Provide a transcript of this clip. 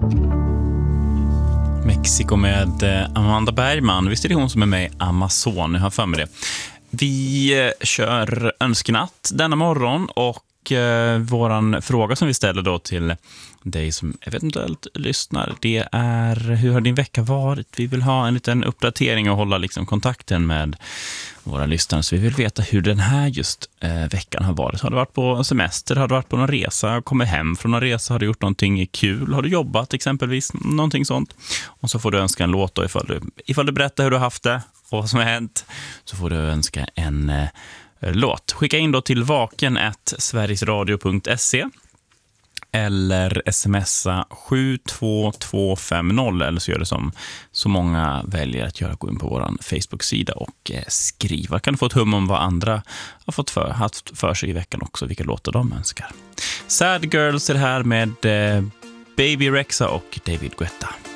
Mexiko med Amanda Bergman. Visst är det hon som är med i Amazon? Jag har för mig det. Vi kör önskenatt denna morgon och våran fråga som vi ställer då till dig som eventuellt lyssnar, det är: hur har din vecka varit? Vi vill ha en liten uppdatering och hålla liksom kontakten med våra lyssnare, så vi vill veta hur den här just veckan har varit. Har du varit på semester? Har du varit på någon resa? Kommit hem från någon resa? Har du gjort någonting kul? Har du jobbat exempelvis? Någonting sånt. Och så får du önska en låt då, ifall du berättar hur du har haft det och vad som har hänt, så får du önska en låt. Skicka in då till vaken@sverigesradio.se eller smsa 72250, eller så gör det som så många väljer att göra, gå in på vår Facebook-sida och skriva. Kan du få ett hum om vad andra har haft för sig i veckan också, vilka låtar de önskar. Sad Girls är det här med Baby Rexha och David Guetta.